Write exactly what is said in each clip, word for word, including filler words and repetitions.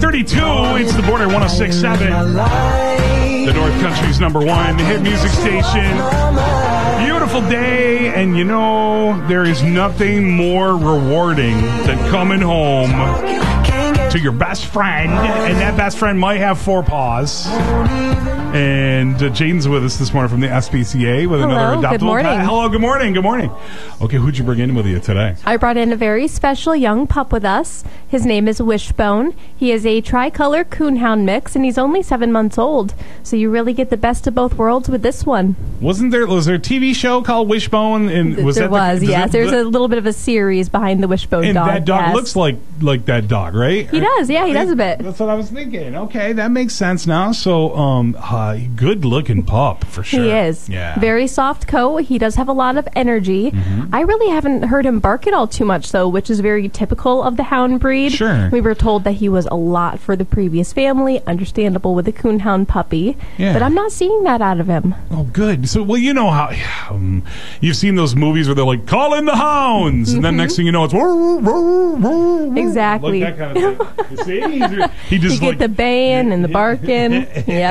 thirty-two, it's the Border one oh six point seven. The North Country's number one hit music station. Beautiful day, and you know, there is nothing more rewarding than coming home to your best friend, and that best friend might have four paws. And uh, Jaden's with us this morning from the S P C A with Hello, another adoptable. good morning. Uh, hello, good morning, good morning. Okay, who'd you bring in with you today? I brought in a very special young pup with us. His name is Wishbone. He is a tricolor coonhound mix, and he's only seven months old. So you really get the best of both worlds with this one. Wasn't there? Was there a T V show called Wishbone? And was there that was, the, yes. it, There's a little bit of a series behind the Wishbone and dog. And that dog yes. looks like like that dog, right? He does, yeah, he does a bit. That's what I was thinking. Okay, that makes sense now. So, um, uh, good looking pup for sure. He is. Yeah. Very soft coat. He does have a lot of energy. Mm-hmm. I really haven't heard him bark at all too much, though, which is very typical of the hound breed. Sure. We were told that he was a lot for the previous family. Understandable with a coonhound puppy. Yeah. But I'm not seeing that out of him. Oh, good. So, well, you know how um, you've seen those movies where they're like, call in the hounds, mm-hmm. and then next thing you know, it's woo, woo, woo, woo, exactly like that kind of thing. You see, he just you like, get the baying and the barking.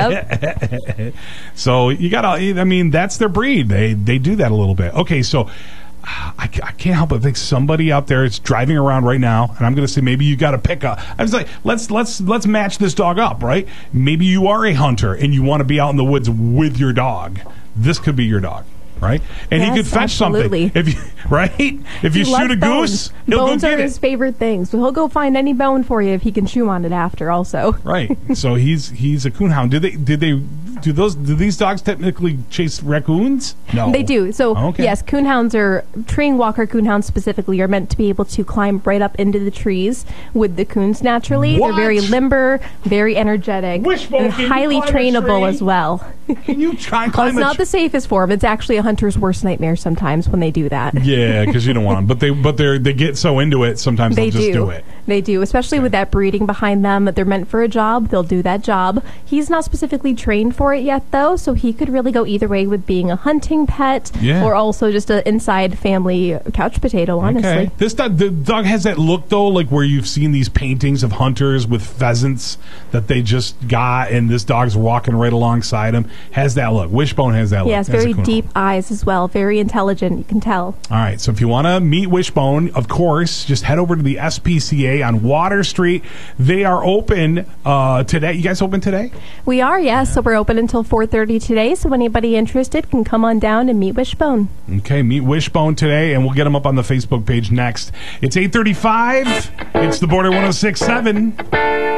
Yep. So you gotta. I mean, that's their breed. They they do that a little bit. Okay, so. I, I can't help but think somebody out there is driving around right now, and I'm going to say maybe you got to pick up. I was like, let's let's let's match this dog up, right? Maybe you are a hunter and you want to be out in the woods with your dog. This could be your dog, right? And yes, he could fetch absolutely. something if you right. If you he shoot a bones. goose, he'll bones go are get his it. favorite thing, so he'll go find any bone for you if he can chew on it after. Also, right. So he's he's a coonhound. Did they did they? Do those? Do these dogs technically chase raccoons? No, they do. So okay. yes, coonhounds are trained walker coonhounds specifically are meant to be able to climb right up into the trees with the coons. Naturally, what? They're very limber, very energetic, Wishbone, and highly trainable as well. Can you try and climb? Well, it's not the safest form. It's actually a hunter's worst nightmare sometimes when they do that. Yeah, because you don't want them, but they but they they get so into it sometimes they they'll just do. do it. They do, especially okay. with that breeding behind them. They're meant for a job. They'll do that job. He's not specifically trained for it yet, though, so he could really go either way with being a hunting pet yeah. or also just an inside family couch potato, honestly. Okay. This dog, the dog has that look, though, like where you've seen these paintings of hunters with pheasants that they just got, and this dog's walking right alongside him. Has that look. Wishbone has that look. He has very deep eyes as well. Very intelligent, you can tell. All right, so if you want to meet Wishbone, of course, just head over to the S P C A on Water Street. They are open uh, today. You guys open today? We are, yes. So we're open until four thirty today, so anybody interested can come on down and meet Wishbone. Okay, meet Wishbone today, and we'll get him up on the Facebook page next. It's eight thirty-five. It's the Border one oh six point seven.